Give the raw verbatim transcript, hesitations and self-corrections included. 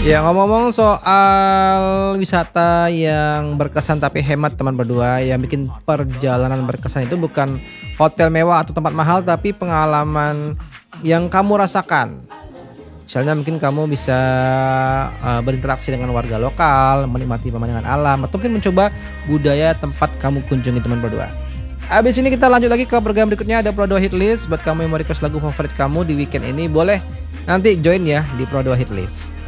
Ya ngomong-ngomong soal wisata yang berkesan tapi hemat teman berdua, yang bikin perjalanan berkesan itu bukan hotel mewah atau tempat mahal, tapi pengalaman yang kamu rasakan. Misalnya mungkin kamu bisa, eee, berinteraksi dengan warga lokal, menikmati pemandangan alam, atau mungkin mencoba budaya tempat kamu kunjungi teman berdua. Habis ini kita lanjut lagi ke program berikutnya, ada Pro dua Hit List. Buat kamu yang mau request lagu favorit kamu di weekend ini, boleh nanti join ya di Pro dua Hit List.